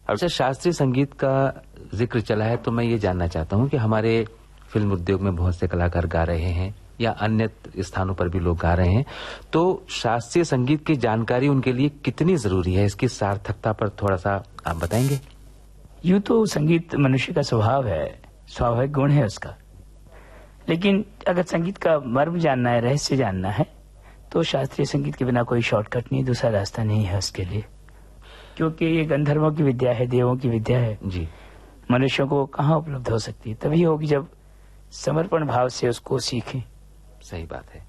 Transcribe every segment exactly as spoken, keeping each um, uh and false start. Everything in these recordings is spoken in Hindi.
अच्छा, शास्त्रीय संगीत का जिक्र चला है तो मैं ये जानना चाहता हूँ कि हमारे फिल्म उद्योग में बहुत से कलाकार गा रहे हैं या अन्य स्थानों पर भी लोग गा रहे हैं, तो शास्त्रीय संगीत की जानकारी उनके लिए कितनी जरूरी है, इसकी सार्थकता पर थोड़ा सा आप बताएंगे? यूं तो संगीत मनुष्य का स्वभाव है, स्वाभाविक गुण है उसका, लेकिन अगर संगीत का मर्म जानना है, रहस्य जानना है, तो शास्त्रीय संगीत के बिना कोई शॉर्टकट नहीं, दूसरा रास्ता नहीं है उसके लिए, क्योंकि ये गंधर्वों की विद्या है, देवों की विद्या है जी। मनुष्यों को कहाँ उपलब्ध हो सकती है? तभी होगी जब समर्पण भाव से उसको सीखें। सही बात है।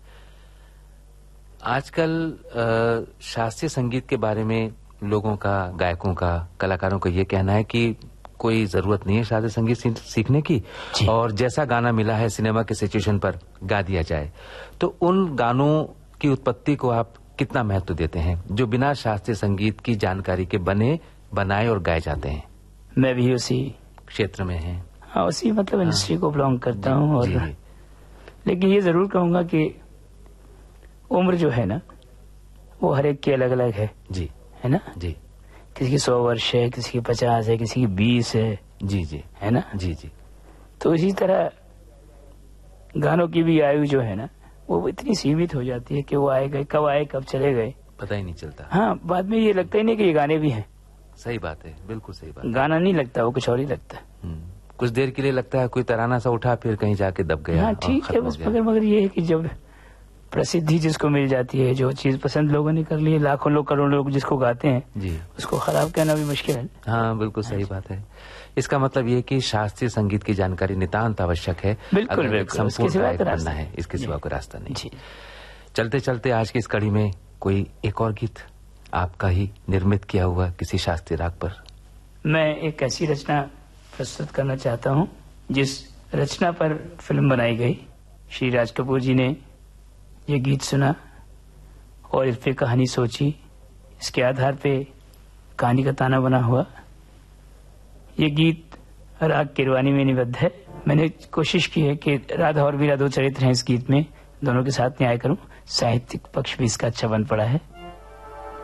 आजकल शास्त्रीय संगीत के बारे में लोगों का, गायकों का, कलाकारों का ये कहना है कि कोई जरूरत नहीं है शास्त्रीय संगीत सीखने की, और जैसा गाना मिला है सिनेमा के सिचुएशन पर गा दिया जाए। तो उन गानों की उत्पत्ति को आप कितना महत्व देते हैं जो बिना शास्त्रीय संगीत की जानकारी के बने, बनाए और गाए जाते हैं? मैं भी उसी क्षेत्र में है। हाँ, उसी मतलब इंडस्ट्री को बिलोंग करता हूँ, और लेकिन ये जरूर कहूंगा कि उम्र जो है ना वो हर एक की अलग अलग है जी, है ना जी। किसी की सौ वर्ष है, किसी की पचास है, किसी की बीस है जी जी, है ना जी जी। तो इसी तरह गानों की भी आयु जो है ना वो इतनी सीमित हो जाती है कि वो आए गए, कब आए कब चले गए पता ही नहीं चलता। हाँ, बाद में ये लगता ही नहीं कि ये गाने भी हैं। सही बात है, बिल्कुल सही बात। गाना नहीं लगता, वो कुछ और ही लगता है। कुछ देर के लिए लगता है कोई तराना सा उठा, फिर कहीं जाके दब गया। हाँ ठीक है, बस मगर मगर ये है कि जब प्रसिद्धि जिसको मिल जाती है, जो चीज पसंद लोगों ने कर ली है, लाखों लोग, करोड़ों लोग जिसको गाते हैं जी, उसको खराब कहना भी मुश्किल है। हाँ बिल्कुल सही बात है। इसका मतलब ये कि शास्त्रीय संगीत की जानकारी नितांत आवश्यक है। बिल्कुल बिल्कुल, इसके सिवा बनना है, इसके सिवा कोई रास्ता नहीं। चलते चलते आज की इस कड़ी में कोई एक और गीत आपका ही निर्मित किया हुआ किसी शास्त्रीय राग पर? मैं एक ऐसी रचना प्रस्तुत करना चाहता हूँ जिस रचना पर फिल्म बनाई गई। श्री राज कपूर जी ने ये गीत सुना और इस पे कहानी सोची, इसके आधार पे कहानी का ताना बना हुआ। ये गीत राग किरवानी में निबद्ध है। मैंने कोशिश की है कि राधा और वीरा दो चरित्र हैं इस गीत में, दोनों के साथ न्याय करूं। साहित्यिक पक्ष भी इसका अच्छा बन पड़ा है।